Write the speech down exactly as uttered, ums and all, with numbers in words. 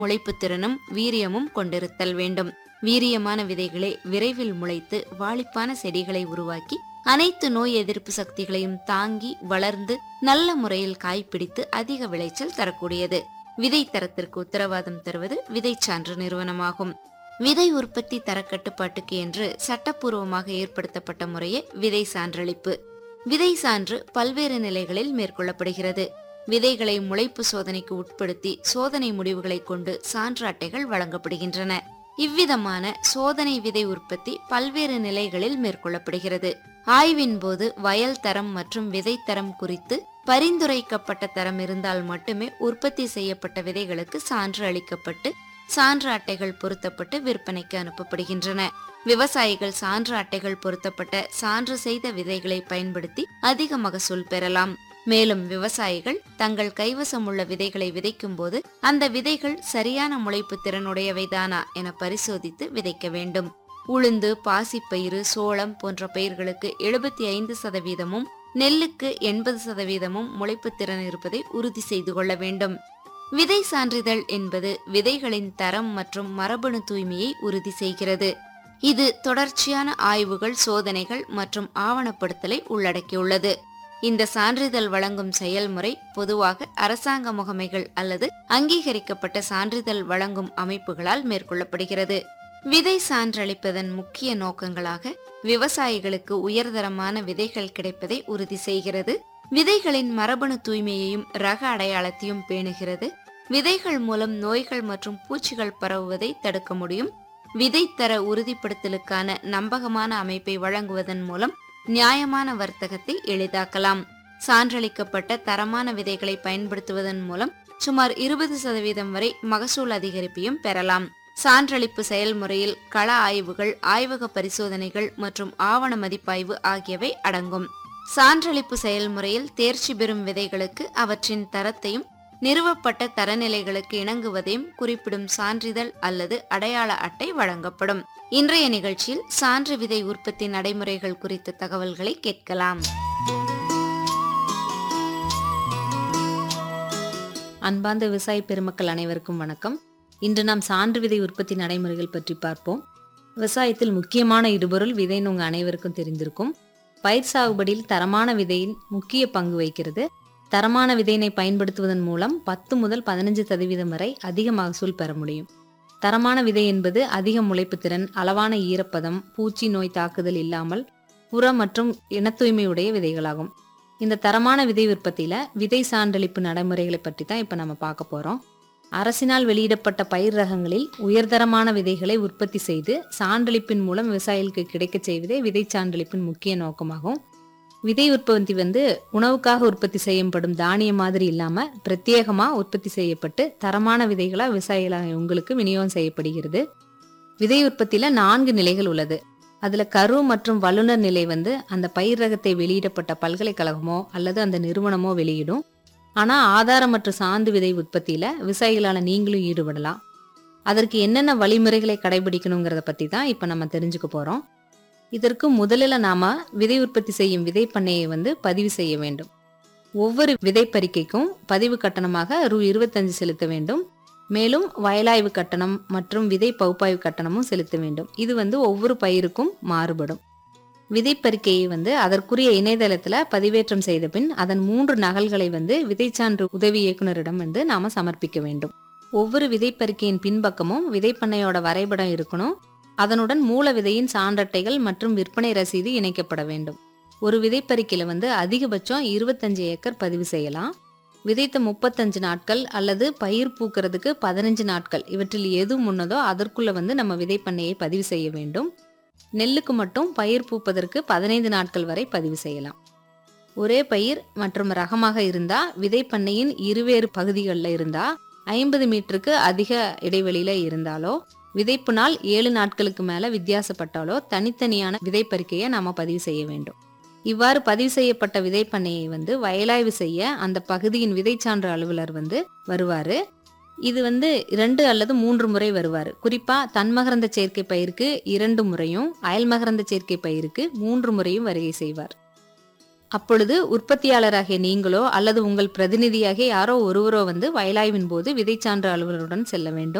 முளைப்பு திறனும் வீரியமும் கொண்டிருத்தல் வேண்டும். வீரியமான விதைகளே விரைவில் முளைத்து வாளிப்பான செடிகளை உருவாக்கி அனைத்து நோய் எதிர்ப்பு சக்திகளையும் தாங்கி வளர்ந்து நல்ல முறையில் காய்பிடித்து அதிக விளைச்சல் தரக்கூடியது. விதை தரத்திற்கு உத்தரவாதம் தருவது விதை சான்று நிறுவனமாகும். விதை உற்பத்தி தர கட்டுப்பாட்டுக்கு என்று சட்டப்பூர்வமாக ஏற்படுத்தப்பட்ட முறையே விதை சான்றளிப்பு. விதை சான்று பல்வேறு நிலைகளில் மேற்கொள்ளப்படுகிறது. விதைகளை முளைப்பு சோதனைக்கு உட்படுத்தி சோதனை முடிவுகளை கொண்டு சான்று அட்டைகள் வழங்கப்படுகின்றன. இவ்விதமான சோதனை விதை உற்பத்தி பல்வேறு நிலைகளில் மேற்கொள்ளப்படுகிறது. ஆய்வின் போது வயல் தரம் மற்றும் விதை தரம் குறித்து பரிந்துரைக்கப்பட்ட தரம் இருந்தால் மட்டுமே உற்பத்தி செய்யப்பட்ட விதைகளுக்கு சான்று அளிக்கப்பட்டு சான்று அட்டைகள் பொருத்தப்பட்டு விற்பனைக்கு அனுப்பப்படுகின்றன. விவசாயிகள் சான்று அட்டைகள் பொருத்தப்பட்ட சான்று செய்த விதைகளை பயன்படுத்தி அதிக மகசூல் பெறலாம். மேலும் விவசாயிகள் தங்கள் கைவசம் உள்ள விதைகளை விதைக்கும் போது அந்த விதைகள் சரியான முளைப்பு திறனுடையவைதானா என பரிசோதித்து விதைக்க வேண்டும். உளுந்து, பாசிப்பயிறு, சோளம் போன்ற பயிர்களுக்கு எழுபத்தி ஐந்து சதவீதமும் நெல்லுக்கு எண்பது சதவீதமும் முளைப்பு திறன் இருப்பதை உறுதி செய்து கொள்ள வேண்டும். விதை சான்றிதழ் என்பது விதைகளின் தரம் மற்றும் மரபணு தூய்மையை உறுதி செய்கிறது. இது தொடர்ச்சியான ஆய்வுகள், சோதனைகள் மற்றும் ஆவணப்படுத்தலை உள்ளடக்கியுள்ளது. இந்த சான்றிதழ் வழங்கும் செயல்முறை பொதுவாக அரசாங்க முகமைகள் அல்லது அங்கீகரிக்கப்பட்ட சான்றிதழ் வழங்கும் அமைப்புகளால் மேற்கொள்ளப்படுகிறது. விதை சான்றளிப்பதன் முக்கிய நோக்கங்களாக விவசாயிகளுக்கு உயர்தரமான விதைகள் கிடைப்பதை உறுதி செய்கிறது. விதைகளின் மரபணு தூய்மையையும் ரக அடையாளத்தையும் பேணுகிறது. விதைகள் மூலம் நோய்கள் மற்றும் பூச்சிகள் பரவுவதை தடுக்க முடியும். விதை தர உறுதிப்படுத்தலுக்கான நம்பகமான அமைப்பை வழங்குவதன் மூலம் நியாயமான வர்த்தகத்தை எளிதாக்கலாம். சான்றளிக்கப்பட்ட தரமான விதைகளை பயன்படுத்துவதன் மூலம் சுமார் இருபது சதவீதம் வரை மகசூல் அதிகரிப்பையும் பெறலாம். சான்றளிப்பு செயல்முறையில் கள ஆய்வுகள், ஆய்வக பரிசோதனைகள் மற்றும் ஆவண மதிப்பாய்வு ஆகியவை அடங்கும். சான்றளிப்பு செயல்முறையில் தேர்ச்சி பெறும் விதைகளுக்கு அவற்றின் தரத்தையும் நிறுவப்பட்ட தரநிலைகளுக்கு இணங்குவதையும் குறிப்பிடும் சான்றிதழ் அல்லது அடையாள அட்டை வழங்கப்படும். இன்றைய நிகழ்ச்சியில் சான்று விதை உற்பத்தி நடைமுறைகள் குறித்த தகவல்களை கேட்கலாம். அன்பார்ந்த விவசாய பெருமக்கள் அனைவருக்கும் வணக்கம். இன்று நாம் சான்று விதை உற்பத்தி நடைமுறைகள் பற்றி பார்ப்போம். விவசாயத்தில் முக்கியமான இடுபொருள் விதைன்னு உங்க அனைவருக்கும் தெரிந்திருக்கும். பயிர் சாகுபடியில் தரமான விதையின் முக்கிய பங்கு வகிக்கிறது. தரமான விதையினை பயன்படுத்துவதன் மூலம் பத்து முதல் பதினஞ்சு சதவீதம் வரை அதிக மகசூல் பெற முடியும். தரமான விதை என்பது அதிக முளைப்பு திறன், அளவான ஈரப்பதம், பூச்சி நோய் தாக்குதல் இல்லாமல் புற மற்றும் இன தூய்மையுடைய விதைகளாகும். இந்த தரமான விதை உற்பத்தியில விதை சான்றளிப்பு நடைமுறைகளை பற்றி தான் இப்ப நம்ம பார்க்க போறோம். அரசினால் வெளியிடப்பட்ட பயிர் ரகங்களில் உயர்தரமான விதைகளை உற்பத்தி செய்து சான்றளிப்பின் மூலம் விவசாயிகளுக்கு கிடைக்க செய்வதே விதை சான்றளிப்பின் முக்கிய நோக்கமாகும். விதை உற்பத்தி வந்து உணவுக்காக உற்பத்தி செய்யப்படும் தானியம் மாதிரி இல்லாம பிரத்யேகமா உற்பத்தி செய்யப்பட்டு தரமான விதைகளா விவசாயிகளாக உங்களுக்கு விநியோகம் செய்யப்படுகிறது. விதை உற்பத்தியில நான்கு நிலைகள் உள்ளது. அதுல கரு மற்றும் வல்லுநர் நிலை வந்து அந்த பயிர் ரகத்தை வெளியிடப்பட்ட பல்கலைக்கழகமோ அல்லது அந்த நிறுவனமோ வெளியிடும். ஆனா ஆதாரமற்ற சாந்து விதை உற்பத்தியில விவசாயிகளால நீங்களும் ஈடுபடலாம். அதற்கு என்னென்ன வழிமுறைகளை கடைபிடிக்கணுங்கிறத பத்தி தான் இப்ப நம்ம தெரிஞ்சுக்க போறோம். இதற்கு முதலில் நாம விதை உற்பத்தி செய்யும் விதை பண்ணையை வந்து பதிவு செய்ய வேண்டும். ஒவ்வொரு விதை பறிக்கைக்கும் பதிவு கட்டணமாக ரூ இருபத்தஞ்சு செலுத்த வேண்டும். மேலும் வயலாய்வு கட்டணம் மற்றும் விதை பகுப்பாய்வு கட்டணமும் செலுத்த வேண்டும். இது வந்து ஒவ்வொரு பயிருக்கும் மாறுபடும். விதை பறிக்கையை வந்து அதற்குரிய இணையதளத்துல பதிவேற்றம் செய்த பின் அதன் மூன்று நகல்களை வந்து விதை சான்று உதவி இயக்குனரிடம் வந்து நாம சமர்ப்பிக்க வேண்டும். ஒவ்வொரு விதை பறிக்கையின் பின்பக்கமும் விதை பண்ணையோட வரைபடம் இருக்கணும். அதனுடன் மூல விதையின் சான்றட்டைகள் மற்றும் விற்பனை ரசீது இணைக்கப்பட வேண்டும். ஒரு விதைப்பறிக்கையில வந்து அதிகபட்சம் இருபத்தஞ்சு ஏக்கர் பதிவு செய்யலாம். விதைத்த முப்பத்தஞ்சு நாட்கள் அல்லது பயிர் பூக்கிறதுக்கு பதினஞ்சு நாட்கள் இவற்றில் எது முன்னதோ அதற்குள்ள வந்து நம்ம விதைப்பண்ணையை பதிவு செய்ய வேண்டும். நெல்லுக்கு மட்டும் பயிர் பூப்பதற்கு பதினைந்து நாட்கள் வரை பதிவு செய்யலாம். ஒரே பயிர் மற்றும் ரகமாக இருந்தா விதைப்பண்ணையின் இருவேறு பகுதிகளில் இருந்தா ஐம்பது மீட்டருக்கு அதிக இடைவெளியில இருந்தாலோ விதைப்பு நாள் ஏழு நாட்களுக்கு மேல வித்தியாசப்பட்டாலோ தனித்தனியான விதைப்பறிக்கையை நாம பதிவு செய்ய வேண்டும். இவ்வாறு பதிவு செய்யப்பட்ட விதைப்பண்ணையை வந்து வயலாய்வு செய்ய அந்த பகுதியின் விதைச்சான்று அலுவலர் வந்து வருவாரு. இது வந்து இரண்டு அல்லது மூன்று முறை வருவாரு. குறிப்பா தன்மகரந்த சேர்க்கை பயிருக்கு இரண்டு முறையும் அயல் மகரந்த சேர்க்கை பயிருக்கு மூன்று முறையும் வருகை செய்வார். அப்பொழுது உற்பத்தியாளராகிய நீங்களோ அல்லது உங்கள் பிரதிநிதியாகிய யாரோ ஒருவரோ வந்து வயலாய்வின் போது விதைச்சான்று அலுவலருடன் செல்ல வேண்டும்.